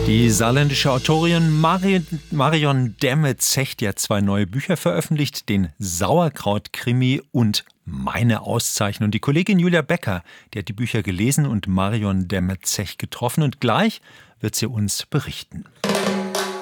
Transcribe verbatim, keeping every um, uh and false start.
Die saarländische Autorin Mari- Marion Demme-Zecht hat zwei neue Bücher veröffentlicht, den Sauerkraut-Krimi und Meine Auszeichnung. Die Kollegin Julia Becker, die hat die Bücher gelesen und Marion Demme-Zecht getroffen und gleich wird sie uns berichten.